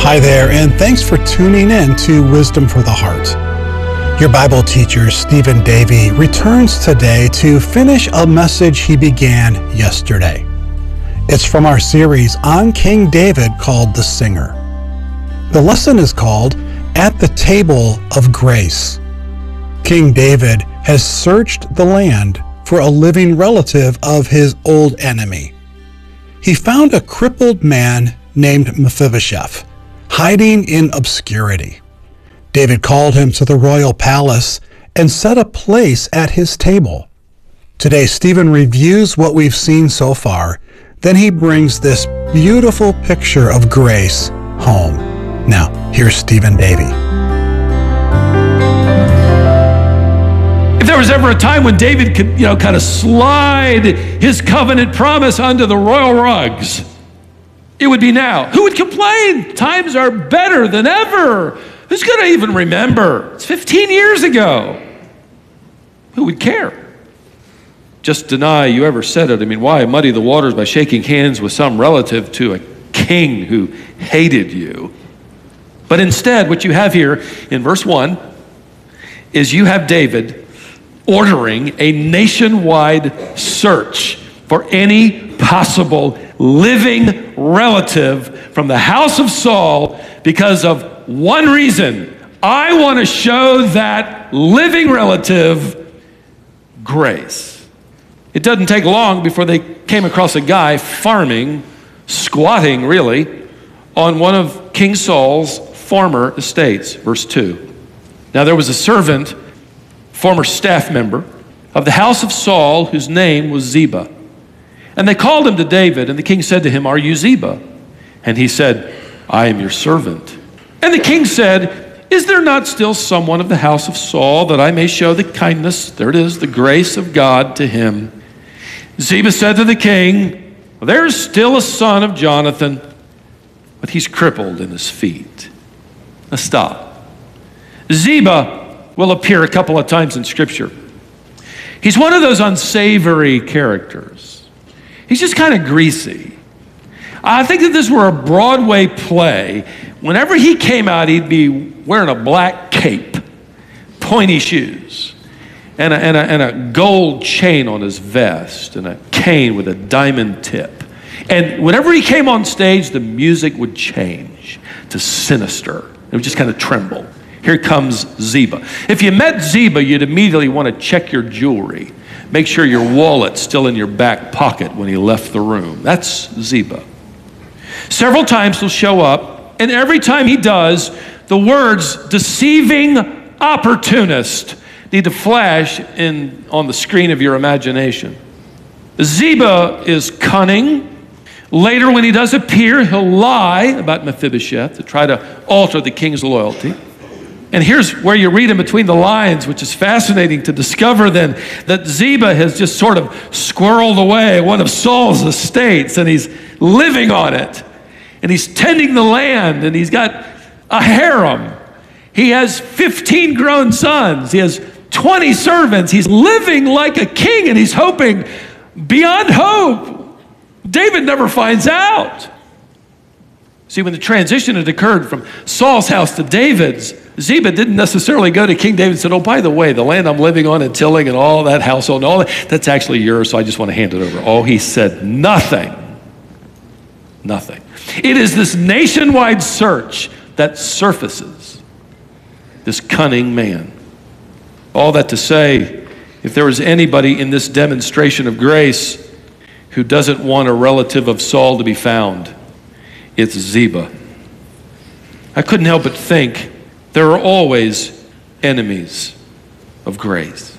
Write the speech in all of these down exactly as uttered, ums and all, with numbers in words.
Hi there, and thanks for tuning in to Wisdom for the Heart. Your Bible teacher, Stephen Davey, returns today to finish a message he began yesterday. It's from our series on King David called The Singer. The lesson is called At the Table of Grace. King David has searched the land for a living relative of his old enemy. He found a crippled man named Mephibosheth, hiding in obscurity. David called him to the royal palace and set a place at his table. Today, Stephen reviews what we've seen so far. Then he brings this beautiful picture of grace home. Now, here's Stephen Davey. If there was ever a time when David could, you know, kind of slide his covenant promise onto the royal rugs, it would be now. Who would complain? Times are better than ever. Who's going to even remember? It's fifteen years ago. Who would care? Just deny you ever said it. I mean, why muddy the waters by shaking hands with some relative to a king who hated you? But instead, what you have here in verse one is you have David ordering a nationwide search for any possible living relative from the house of Saul because of one reason. I want to show that living relative grace. It doesn't take long before they came across a guy farming, squatting really, on one of King Saul's former estates. Verse two. Now there was a servant, former staff member of the house of Saul, whose name was Ziba. And they called him to David, and the king said to him, "Are you Ziba?" And he said, "I am your servant." And the king said, "Is there not still someone of the house of Saul, that I may show the kindness," there it is, the grace of God to him? Ziba said to the king, "There is still a son of Jonathan, but he's crippled in his feet." Now stop. Ziba will appear a couple of times in Scripture. He's one of those unsavory characters. He's just kind of greasy. I think if this were a Broadway play, whenever he came out, he'd be wearing a black cape, pointy shoes, and a, and a, and a gold chain on his vest, and a cane with a diamond tip. And whenever he came on stage, the music would change to sinister. It would just kind of tremble. Here comes Ziba. If you met Ziba, you'd immediately want to check your jewelry. Make sure your wallet's still in your back pocket when he left the room. That's Ziba. Several times he'll show up, and every time he does, the words "deceiving opportunist" need to flash in on the screen of your imagination. Ziba is cunning. Later, when he does appear, he'll lie about Mephibosheth to try to alter the king's loyalty. And here's where you read in between the lines, which is fascinating to discover then, that Ziba has just sort of squirreled away one of Saul's estates, and he's living on it. And he's tending the land, and he's got a harem. He has fifteen grown sons. He has twenty servants. He's living like a king, and he's hoping beyond hope. David never finds out. See, when the transition had occurred from Saul's house to David's, Ziba didn't necessarily go to King David and said, "Oh, by the way, the land I'm living on and tilling and all that household and all that, that's actually yours, so I just want to hand it over." Oh, he said nothing. Nothing. It is this nationwide search that surfaces this cunning man. All that to say, if there was anybody in this demonstration of grace who doesn't want a relative of Saul to be found, it's Ziba. I couldn't help but think there are always enemies of grace.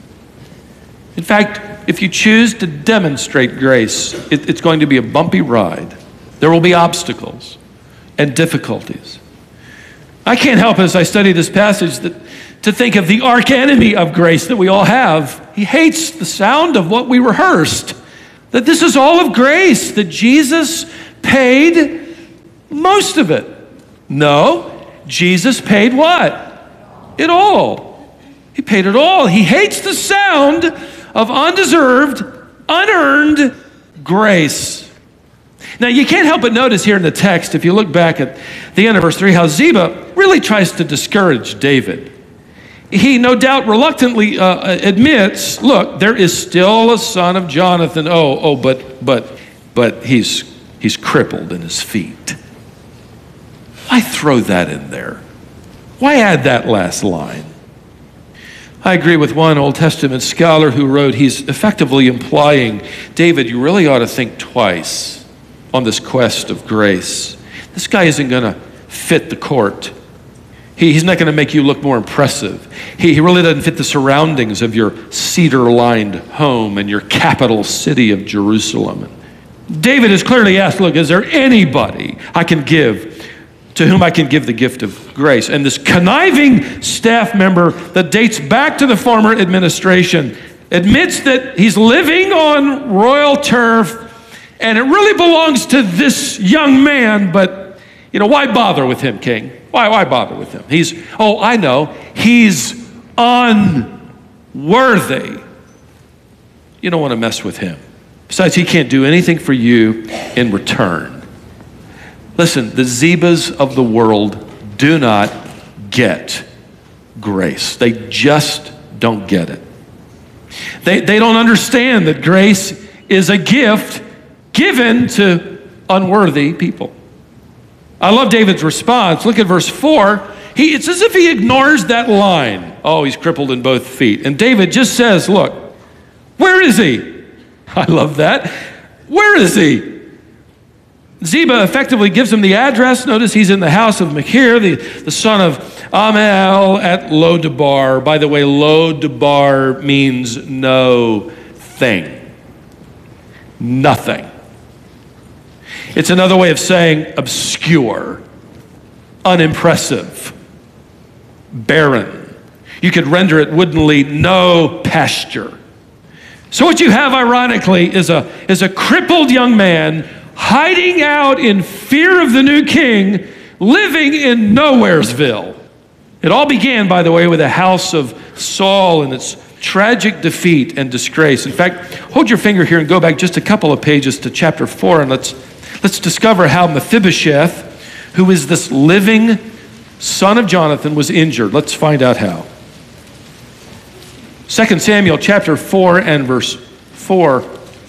In fact, if you choose to demonstrate grace, it, it's going to be a bumpy ride. There will be obstacles and difficulties. I can't help, as I study this passage, that, to think of the arch enemy of grace that we all have. He hates the sound of what we rehearsed, that this is all of grace, that Jesus paid most of it. No, Jesus paid what? It all. He paid it all. He hates the sound of undeserved, unearned grace. Now, you can't help but notice here in the text, if you look back at the end of verse three, how Ziba really tries to discourage David. He no doubt reluctantly uh, admits, look, there is still a son of Jonathan. Oh, oh, but but but he's he's crippled in his feet. Why throw that in there? Why add that last line? I agree with one Old Testament scholar who wrote, he's effectively implying, David, you really ought to think twice on this quest of grace. This guy isn't going to fit the court. He, he's not going to make you look more impressive. He, he really doesn't fit the surroundings of your cedar-lined home and your capital city of Jerusalem. David is clearly asked, look, is there anybody I can give, to whom I can give the gift of grace? And this conniving staff member that dates back to the former administration admits that he's living on royal turf and it really belongs to this young man, but, you know, why bother with him, King? Why, why bother with him? He's, oh, I know, he's unworthy. You don't want to mess with him. Besides, he can't do anything for you in return. Listen, the Zibas of the world do not get grace. They just don't get it. They, they don't understand that grace is a gift given to unworthy people. I love David's response. Look at verse four. He, it's as if he ignores that line. Oh, he's crippled in both feet. And David just says, look, where is he? I love that. Where is he? Ziba effectively gives him the address. Notice he's in the house of Machir, the, the son of Ammiel at Lo-debar. By the way, Lo-debar means no thing. Nothing. It's another way of saying obscure, unimpressive, barren. You could render it woodenly, no pasture. So what you have, ironically, is a, is a crippled young man hiding out in fear of the new king, living in Nowheresville. It all began, by the way, with the house of Saul and its tragic defeat and disgrace. In fact, hold your finger here and go back just a couple of pages to chapter four, and let's, let's discover how Mephibosheth, who is this living son of Jonathan, was injured. Let's find out how. Second Samuel chapter four and verse four.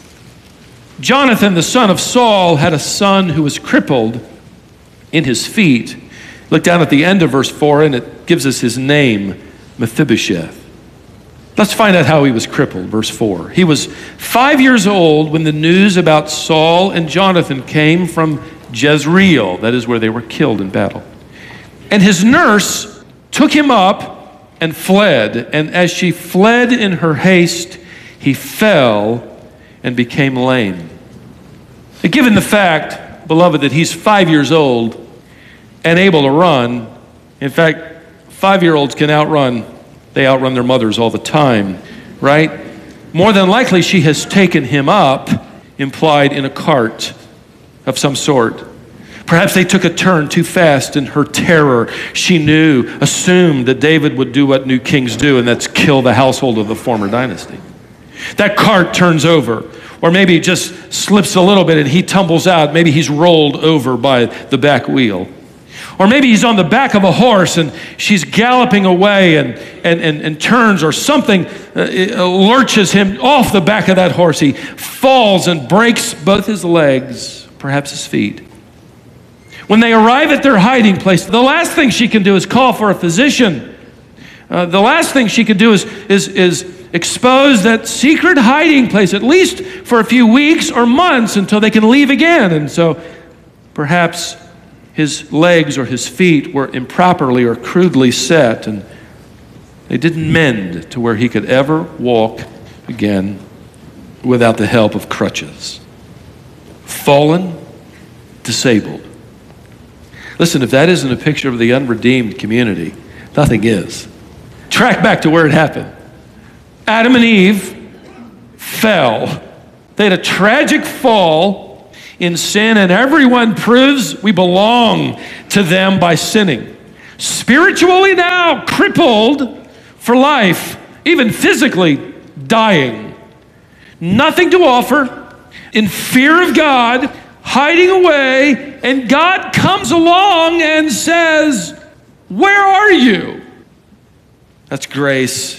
Jonathan, the son of Saul, had a son who was crippled in his feet. Look down at the end of verse four, and it gives us his name, Mephibosheth. Let's find out how he was crippled, verse four. He was five years old when the news about Saul and Jonathan came from Jezreel, that is where they were killed in battle. And his nurse took him up and fled, and as she fled in her haste, he fell and became lame. And given the fact, beloved, that he's five years old and able to run, in fact, five-year-olds can outrun, they outrun their mothers all the time, right? More than likely, she has taken him up, implied in a cart of some sort. Perhaps they took a turn too fast in her terror. She knew, assumed that David would do what new kings do, and that's kill the household of the former dynasty. That cart turns over, or maybe it just slips a little bit and he tumbles out. Maybe he's rolled over by the back wheel. Or maybe he's on the back of a horse and she's galloping away and, and, and, and turns, or something uh, lurches him off the back of that horse. He falls and breaks both his legs, perhaps his feet. When they arrive at their hiding place, the last thing she can do is call for a physician. Uh, the last thing she could do is, is, is expose that secret hiding place, at least for a few weeks or months until they can leave again. And so perhaps his legs or his feet were improperly or crudely set, and they didn't mend to where he could ever walk again without the help of crutches. Fallen, disabled. Listen, if that isn't a picture of the unredeemed community, nothing is. Track back to where it happened. Adam and Eve fell. They had a tragic fall in sin, and everyone proves we belong to them by sinning. Spiritually now, crippled for life, even physically dying. Nothing to offer, in fear of God, hiding away, and God comes along and says, where are you? That's grace.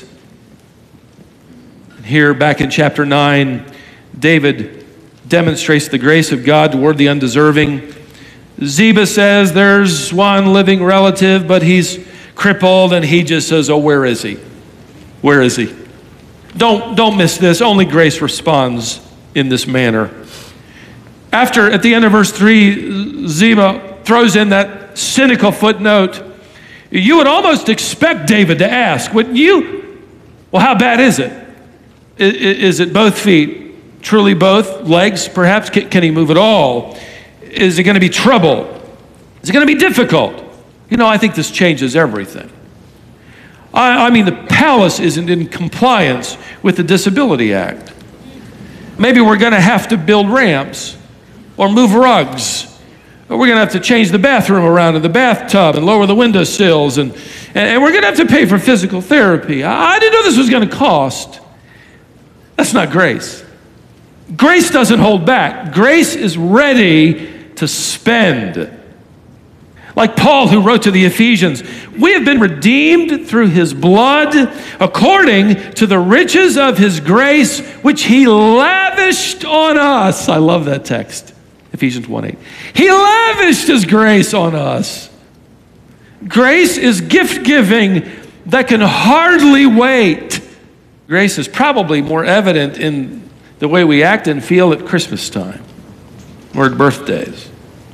And here, back in chapter nine, David demonstrates the grace of God toward the undeserving. Ziba says there's one living relative, but he's crippled, and he just says, oh, where is he? Where is he? Don't, don't miss this. Only grace responds in this manner. After, at the end of verse three, Ziba throws in that cynical footnote. You would almost expect David to ask, wouldn't you? Well, how bad is it? Is, is it both feet? Truly both? Legs, perhaps? Can, can he move at all? Is it going to be trouble? Is it going to be difficult? You know, I think this changes everything. I, I mean, the palace isn't in compliance with the Disability Act. Maybe we're going to have to build ramps or move rugs. Or we're going to have to change the bathroom around in the bathtub and lower the window sills. And, and we're going to have to pay for physical therapy. I, I didn't know this was going to cost. That's not grace. Grace doesn't hold back. Grace is ready to spend. Like Paul, who wrote to the Ephesians, we have been redeemed through his blood according to the riches of his grace, which he lavished on us. I love that text, Ephesians one eight. He lavished his grace on us. Grace is gift-giving that can hardly wait. Grace is probably more evident in the way we act and feel at Christmas time or at birthdays.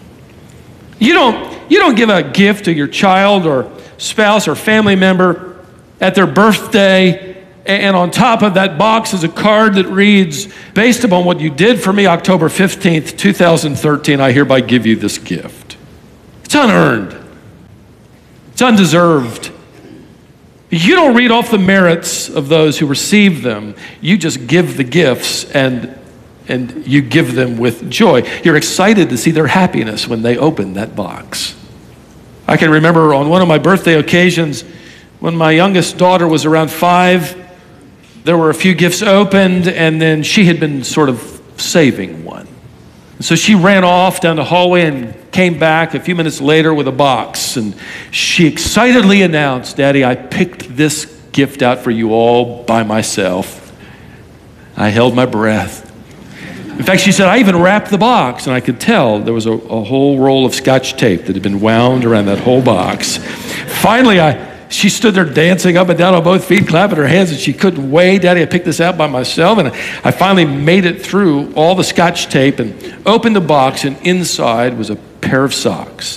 You don't You don't give a gift to your child or spouse or family member at their birthday, and on top of that box is a card that reads, based upon what you did for me October fifteenth, two thousand thirteen, I hereby give you this gift. It's unearned. It's undeserved. You don't read off the merits of those who receive them. You just give the gifts, and and you give them with joy. You're excited to see their happiness when they open that box. I can remember on one of my birthday occasions when my youngest daughter was around five, there were a few gifts opened, and then she had been sort of saving one. So she ran off down the hallway and came back a few minutes later with a box, and she excitedly announced, Daddy, I picked this gift out for you all by myself. I held my breath. In fact, she said, I even wrapped the box, and I could tell there was a, a whole roll of Scotch tape that had been wound around that whole box. Finally, I, she stood there dancing up and down on both feet, clapping her hands, and she couldn't wait. Daddy, I picked this out by myself, and I finally made it through all the Scotch tape and opened the box, and inside was a pair of socks.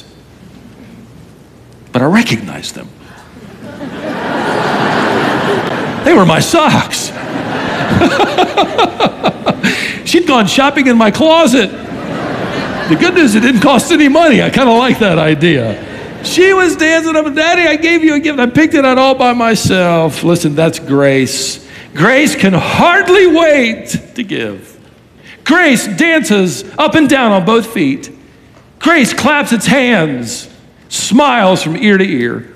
But I recognized them. They were my socks. She'd gone shopping in my closet. The good news, it didn't cost any money. I kind of like that idea. She was dancing up, Daddy, I gave you a gift. I picked it out all by myself. Listen, that's grace. Grace can hardly wait to give. Grace dances up and down on both feet. Grace claps its hands, smiles from ear to ear.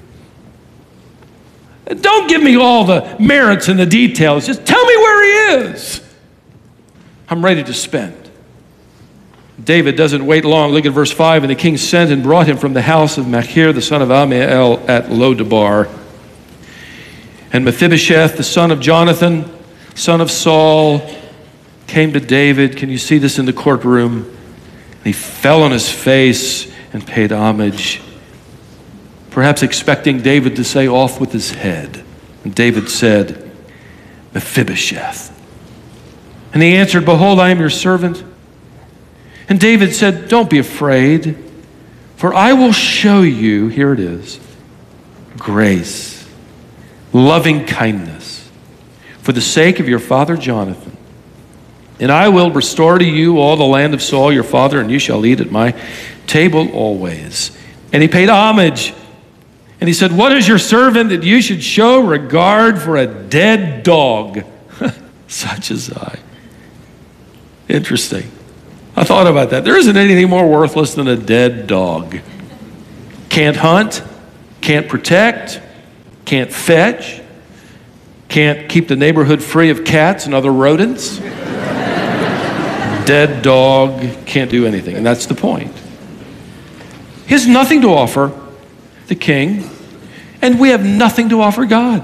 Don't give me all the merits and the details. Just tell me where he is. I'm ready to spend. David doesn't wait long. Look at verse five. And the king sent and brought him from the house of Machir, the son of Ammiel, at Lodabar. And Mephibosheth, the son of Jonathan, son of Saul, came to David. Can you see this in the courtroom? And he fell on his face and paid homage, perhaps expecting David to say, off with his head. And David said, Mephibosheth. And he answered, behold, I am your servant. And David said, don't be afraid, for I will show you, here it is, grace, loving kindness, for the sake of your father Jonathan. And I will restore to you all the land of Saul your father, and you shall eat at my table always. And he paid homage. And he said, what is your servant that you should show regard for a dead dog, such as I? Interesting. I thought about that. There isn't anything more worthless than a dead dog. Can't hunt, can't protect, can't fetch, can't keep the neighborhood free of cats and other rodents. dead dog, can't do anything. And that's the point. He has nothing to offer the king, and we have nothing to offer God.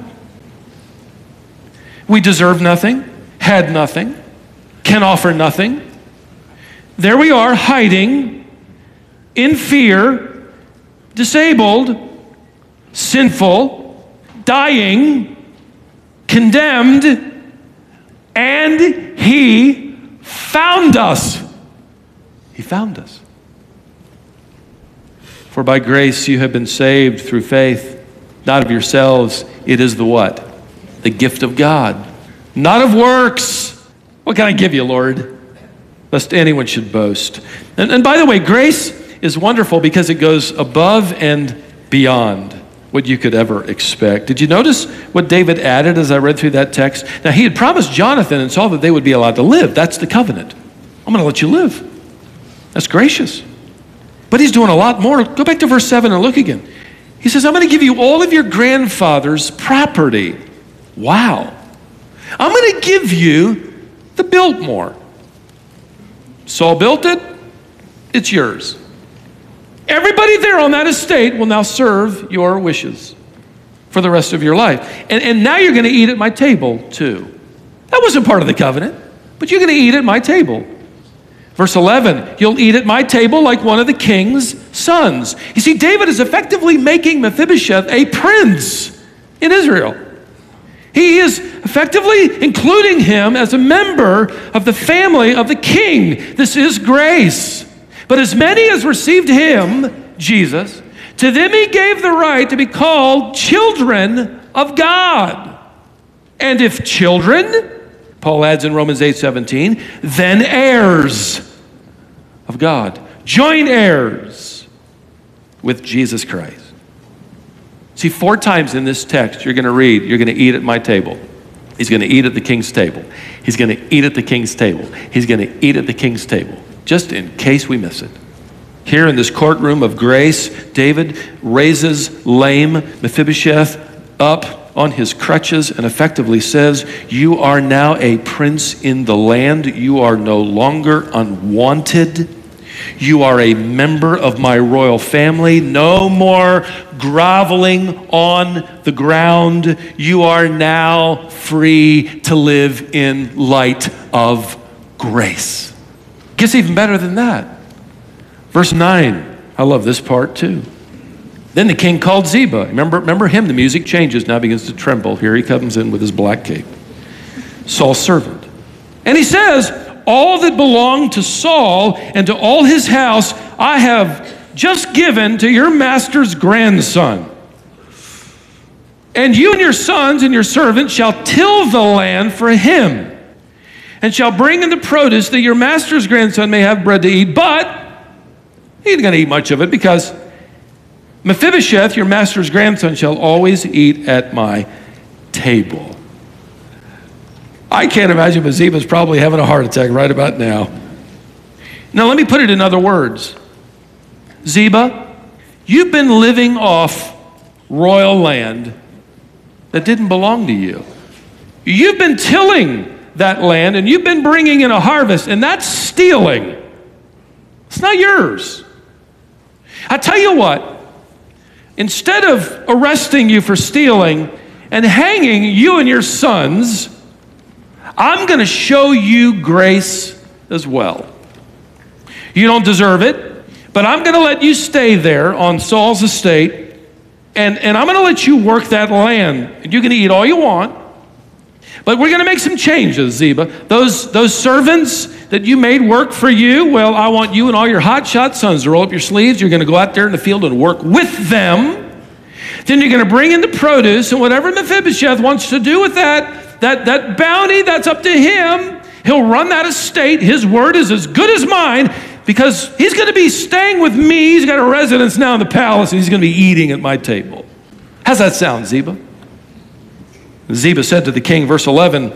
We deserve nothing, had nothing, can offer nothing. There we are, hiding, in fear, disabled, sinful, dying, condemned, and he found us. He found us. For by grace you have been saved through faith, not of yourselves. It is the what? The gift of God, not of works. What can I give you, Lord? Lest anyone should boast. And, and by the way, grace is wonderful because it goes above and beyond what you could ever expect. Did you notice what David added as I read through that text? Now, he had promised Jonathan and Saul that they would be allowed to live. That's the covenant. I'm going to let you live. That's gracious. But he's doing a lot more. Go back to verse seven and look again. He says, I'm going to give you all of your grandfather's property. Wow. I'm going to give you the Biltmore. Saul built it. It's yours. Everybody there on that estate will now serve your wishes for the rest of your life. And, and now you're going to eat at my table too. That wasn't part of the covenant, but you're going to eat at my table. Verse eleven, you'll eat at my table like one of the king's sons. You see, David is effectively making Mephibosheth a prince in Israel. He is effectively including him as a member of the family of the king. This is grace. But as many as received him, Jesus, to them he gave the right to be called children of God. And if children, Paul adds in Romans eight seventeen, then heirs of God, joint heirs with Jesus Christ. See, four times in this text you're going to read, you're going to eat at my table. He's going to eat at the king's table. He's going to eat at the king's table. He's going to eat at the king's table, just in case we miss it. Here in this courtroom of grace, David raises lame Mephibosheth up on his crutches and effectively says, you are now a prince in the land. You are no longer unwanted. You are a member of my royal family. No more groveling on the ground. You are now free to live in light of grace. Gets even better than that. Verse nine, I love this part too. Then the king called Ziba. Remember, remember him, the music changes, now begins to tremble. Here he comes in with his black cape. Saul's servant. And he says, all that belonged to Saul and to all his house, I have just given to your master's grandson. And you and your sons and your servants shall till the land for him, and shall bring in the produce that your master's grandson may have bread to eat. But he ain't going to eat much of it, because Mephibosheth, your master's grandson, shall always eat at my table. I can't imagine, but Ziba's probably having a heart attack right about now. Now, let me put it in other words. Ziba, you've been living off royal land that didn't belong to you. You've been tilling that land, and you've been bringing in a harvest, and that's stealing. It's not yours. I tell you what, instead of arresting you for stealing and hanging you and your sons, I'm going to show you grace as well. You don't deserve it, but I'm going to let you stay there on Saul's estate, and, and I'm going to let you work that land. And you can eat all you want, but we're going to make some changes, Ziba. Those, those servants that you made work for you, well, I want you and all your hotshot sons to roll up your sleeves. You're going to go out there in the field and work with them. Then you're going to bring in the produce, and whatever Mephibosheth wants to do with that, That, that bounty, that's up to him. He'll run that estate. His word is as good as mine, because he's going to be staying with me. He's got a residence now in the palace, and he's going to be eating at my table. How's that sound, Ziba? Ziba said to the king, verse eleven,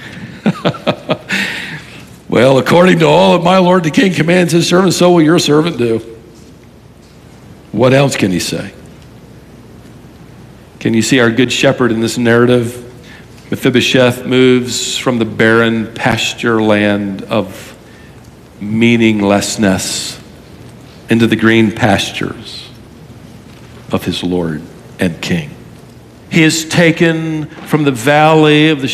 well, according to all that my lord the king commands his servant, so will your servant do. What else can he say? Can you see our good shepherd in this narrative? Mephibosheth moves from the barren pasture land of meaninglessness into the green pastures of his Lord and King. He is taken from the valley of the